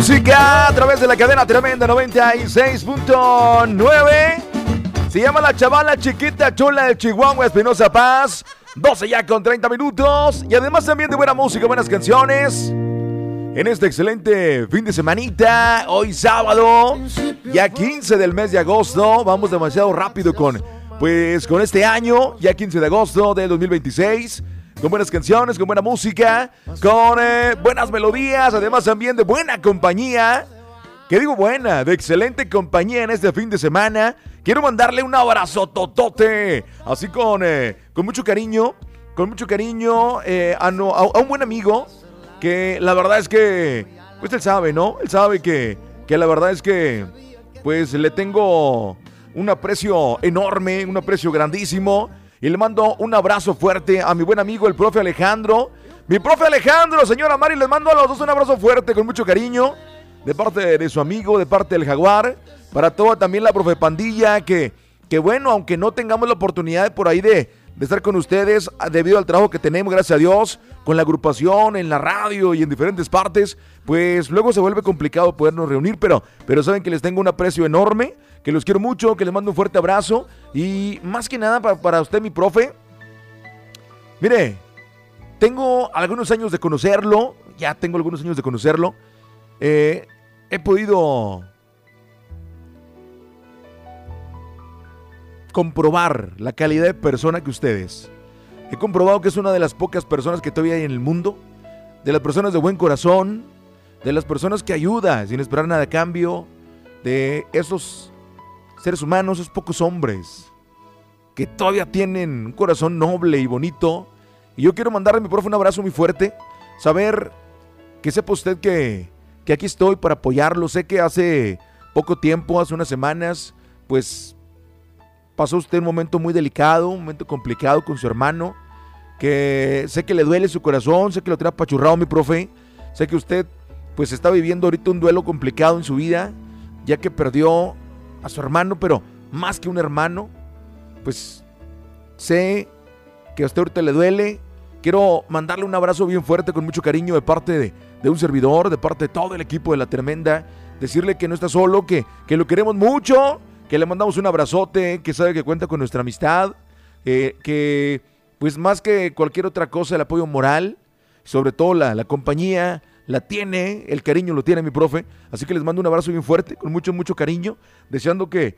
música a través de la cadena Tremenda 96.9. Se llama La Chavala Chiquita Chula de Chihuahua, Espinosa Paz. 12 ya con 30 minutos. Y además también de buena música, buenas canciones. En este excelente fin de semanita, hoy sábado, ya 15 del mes de agosto. Vamos demasiado rápido con este año, ya 15 de agosto del 2026. Con buenas canciones, con buena música, con buenas melodías, además también de buena compañía. ¿Qué digo buena? De excelente compañía en este fin de semana. Quiero mandarle un abrazo totote, así con mucho cariño, a un buen amigo, que la verdad es que, pues él sabe, ¿no? Él sabe que la verdad es que, pues le tengo un aprecio enorme, un aprecio grandísimo. Y le mando un abrazo fuerte a mi buen amigo, el profe Alejandro. Mi profe Alejandro, señora Mari, les mando a los dos un abrazo fuerte, con mucho cariño. De parte de su amigo, de parte del Jaguar. Para toda también la profe Pandilla, que bueno, aunque no tengamos la oportunidad por ahí de estar con ustedes, debido al trabajo que tenemos, gracias a Dios, con la agrupación, en la radio y en diferentes partes, pues luego se vuelve complicado podernos reunir, pero saben que les tengo un aprecio enorme, que los quiero mucho, que les mando un fuerte abrazo. Y más que nada para usted, mi profe, mire, tengo algunos años de conocerlo, he podido comprobar la calidad de persona que ustedes. He comprobado que es una de las pocas personas que todavía hay en el mundo, de las personas de buen corazón, de las personas que ayuda sin esperar nada a cambio, de esos seres humanos, esos pocos hombres que todavía tienen un corazón noble y bonito. Y yo quiero mandarle a mi profe un abrazo muy fuerte, saber que sepa usted que aquí estoy para apoyarlo. Sé que hace poco tiempo, hace unas semanas, pues pasó usted un momento muy delicado, un momento complicado con su hermano, que sé que le duele su corazón, sé que lo tiene apachurrado, mi profe. Sé que usted pues está viviendo ahorita un duelo complicado en su vida, ya que perdió a su hermano, pero más que un hermano, pues sé que a usted ahorita le duele. Quiero mandarle un abrazo bien fuerte, con mucho cariño, de parte de un servidor, de parte de todo el equipo de La Tremenda. Decirle que no está solo, que lo queremos mucho, que le mandamos un abrazote, que sabe que cuenta con nuestra amistad, que pues más que cualquier otra cosa, el apoyo moral, sobre todo la compañía, la tiene, el cariño lo tiene mi profe. Así que les mando un abrazo bien fuerte, con mucho, mucho cariño, deseando que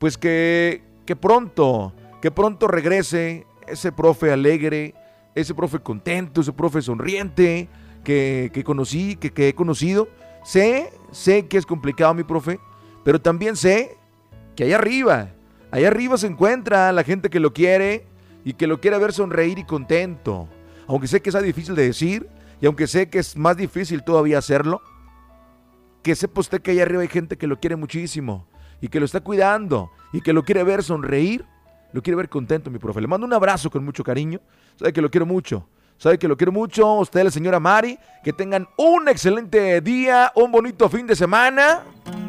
pronto regrese ese profe alegre, ese profe contento, ese profe sonriente que conocí, que he conocido. Sé que es complicado, mi profe, pero también sé que allá arriba se encuentra la gente que lo quiere y que lo quiere ver sonreír y contento. Aunque sé que es difícil de decir, y aunque sé que es más difícil todavía hacerlo, que sepa usted que allá arriba hay gente que lo quiere muchísimo y que lo está cuidando y que lo quiere ver sonreír, lo quiere ver contento, mi profe. Le mando un abrazo con mucho cariño. Sabe que lo quiero mucho. Usted, la señora Mari. Que tengan un excelente día, un bonito fin de semana.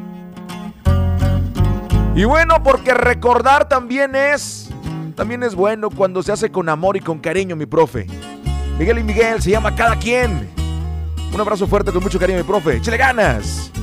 Y bueno, porque recordar también es bueno cuando se hace con amor y con cariño, mi profe. Miguel y Miguel, se llama Cada Quien. Un abrazo fuerte con mucho cariño, mi profe. ¡Échale ganas!